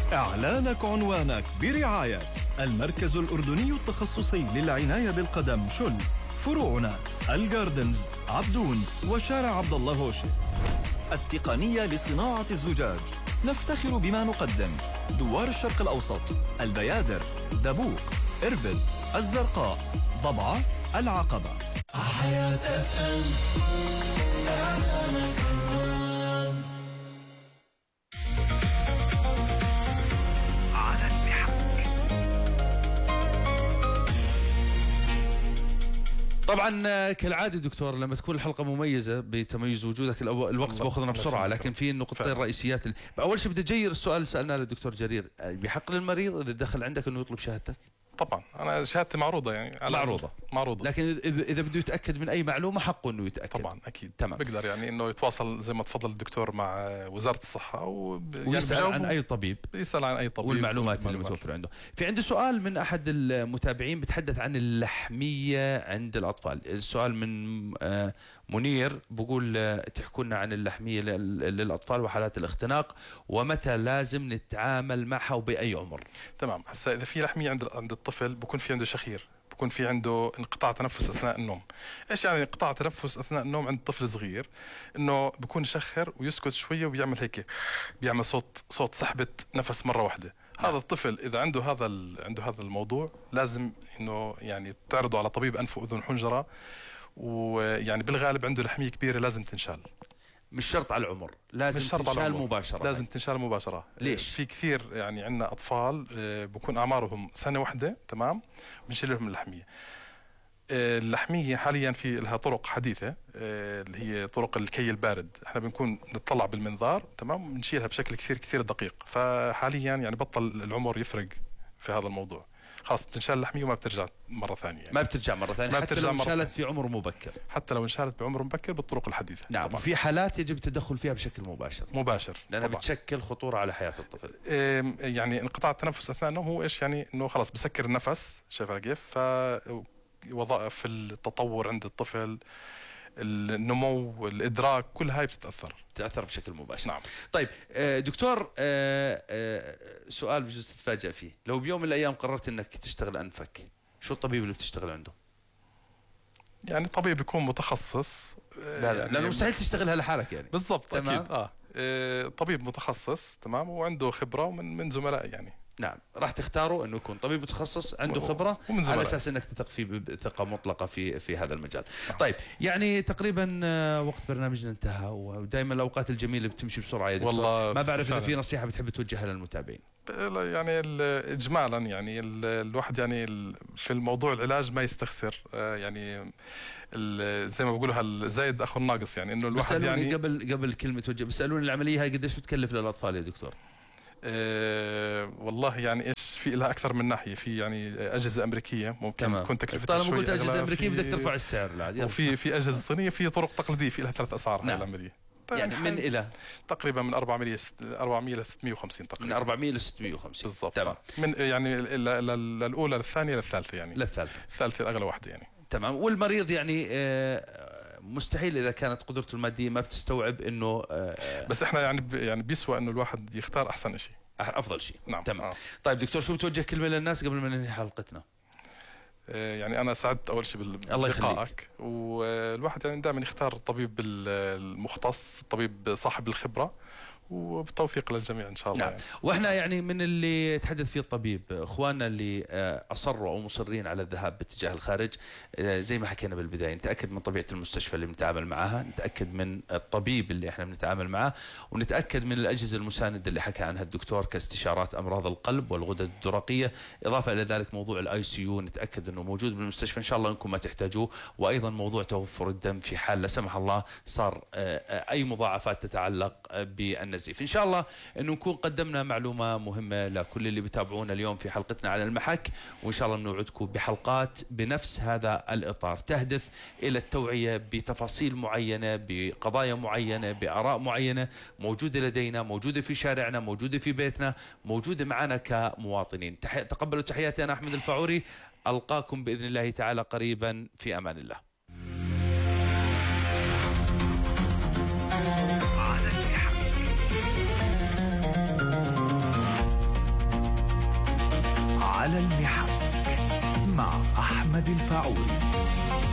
إعلانك عنوانك برعاية المركز الأردني التخصصي للعناية بالقدم شل، فروعنا الجاردنز، عبدون، وشارع عبد الله هوشي. التقنية لصناعة الزجاج، نفتخر بما نقدم: دوار الشرق الأوسط، البيادر، دبوق، إربد، الزرقاء، ضبعة، العقبة. حياة FM إعلانك عنوان. على المحك. طبعا كالعادة دكتور، لما تكون الحلقة مميزة بتميز وجودك الوقت بأخذنا بسرعة، لكن في النقطتين الرئيسيات. أول شيء بدي أجير السؤال اللي سألناه للدكتور جرير: بحق للمريض إذا دخل عندك أنه يطلب شهادتك؟ طبعا انا شهادتي معروضه، يعني معروضه، لكن اذا بده يتاكد من اي معلومه حقه انه يتاكد. طبعا اكيد. تمام. بقدر يعني انه يتواصل زي ما تفضل الدكتور مع وزاره الصحه ويسال عن اي طبيب، يسال عن اي طبيب والمعلومات اللي متوفره عنده. في عنده سؤال من احد المتابعين بتحدث عن اللحميه عند الاطفال. السؤال من منير بقول: تحكوا لنا عن اللحميه للاطفال وحالات الاختناق، ومتى لازم نتعامل معها وباي عمر؟ تمام. هسه اذا في لحميه عند الطفل بكون في عنده شخير، بكون في عنده انقطاع تنفس اثناء النوم. ايش يعني انقطاع تنفس اثناء النوم عند طفل صغير؟ انه بكون يشخر ويسكت شويه وبيعمل هيك، بيعمل صوت سحبه نفس مره واحده. هذا الطفل اذا عنده هذا الموضوع لازم انه يعني تعرضه على طبيب انف واذن حنجره، ويعني بالغالب عنده لحميه كبيره لازم تنشال. مش شرط على العمر، لازم تنشال مباشرة. لازم تنشال مباشرة. ليش؟ في كثير يعني عندنا أطفال بكون أعمارهم سنة واحدة، تمام، بنشيل لهم اللحمية. اللحمية حاليا في لها طرق حديثة اللي هي طرق الكي البارد. احنا بنكون نطلع بالمنظار، تمام، بنشيلها بشكل كثير دقيق. فحاليا يعني بطل العمر يفرق في هذا الموضوع. خلاص بتنشال اللحمية وما بترجع مرة ثانية يعني. ما بترجع مرة ثانية حتى لو انشالت في عمر مبكر. حتى لو انشالت بعمر مبكر بالطرق الحديثة. نعم. وفي حالات يجب التدخل فيها بشكل مباشر لأنها بتشكل خطورة على حياة الطفل. يعني انقطاع التنفس أثناء النوم هو إيش يعني؟ إنه خلاص بسكر النفس، شايف كيف؟ فوظائف التطور عند الطفل، النمو، الإدراك، كل هاي بتتأثر بشكل مباشر. نعم. طيب دكتور، سؤال بجوز تتفاجأ فيه: لو بيوم من الأيام قررت أنك تشتغل أنفك، شو الطبيب اللي بتشتغل عنده؟ يعني طبيب يكون متخصص. لا لأنه مستحيل تشتغلها لحالك يعني. بالضبط. أكيد. طبيب متخصص، تمام، وعنده خبرة من زملاء يعني. نعم. راح تختاروا انه يكون طبيب متخصص عنده خبره على اساس انك تثق فيه ثقه مطلقه في هذا المجال. طيب يعني تقريبا وقت برنامجنا انتهى، ودائما الاوقات الجميله بتمشي بسرعه يا دكتور. والله ما بعرف اذا في نصيحه بتحب توجهها للمتابعين. يعني اجمالا يعني الواحد يعني في الموضوع العلاج ما يستخسر، يعني زي ما بقولوا الزايد اخو الناقص، يعني انه الواحد يعني قبل كلمه توجه بيسالوني العمليه هاي قديش بتكلف للاطفال يا دكتور؟ والله يعني ايش في لها اكثر من ناحيه. في يعني اجهزه امريكيه ممكن تكون تكلفتها طالما قلت اجهزه امريكيه بدك ترفع السعر. لا وفي اجهزه صينيه، في طرق تقليديه، في لها 3 اسعار. نعم. العمليه يعني من الى تقريبا من 400 ل 650 تقريبا. من 400 ل 650 بالضبط. تمام. من يعني الاولى للثانيه للثالثه يعني. الثالثه الاغلى واحده يعني. تمام. والمريض يعني مستحيل اذا كانت قدرته الماديه ما بتستوعب انه بس احنا يعني بيسوى انه الواحد يختار احسن شيء، افضل شيء. نعم. تمام. طيب دكتور، شو بتوجه كلمه للناس قبل ما ننهي حلقتنا؟ يعني انا سعدت اول شيء بلقائك، والواحد يعني دائما يختار الطبيب المختص، الطبيب صاحب الخبره، وبالتوفيق للجميع ان شاء الله. نعم. يعني. واحنا يعني من اللي تحدث فيه الطبيب، اخواننا اللي اصروا او مصرين على الذهاب باتجاه الخارج، زي ما حكينا بالبدايه، نتاكد من طبيعه المستشفى اللي بنتعامل معها، نتاكد من الطبيب اللي احنا بنتعامل معه، ونتاكد من الاجهزه المسانده اللي حكى عنها الدكتور كاستشارات امراض القلب والغدد الدرقيه. اضافه الى ذلك موضوع الاي سي يو نتاكد انه موجود بالمستشفى ان شاء الله انكم ما تحتاجوه. وايضا موضوع توفر الدم في حال لا سمح الله صار اي مضاعفات تتعلق بالنزيف. إن شاء الله أنه نكون قدمنا معلومة مهمة لكل اللي بتابعونا اليوم في حلقتنا على المحك، وإن شاء الله بنوعدكم بحلقات بنفس هذا الإطار تهدف إلى التوعية بتفاصيل معينة، بقضايا معينة، بآراء معينة موجودة لدينا، موجودة في شارعنا، موجودة في بيتنا، موجودة معنا كمواطنين. تقبلوا تحياتي، أنا أحمد الفاعوري، ألقاكم بإذن الله تعالى قريبا، في أمان الله. على المحك مع أحمد الفاعوري.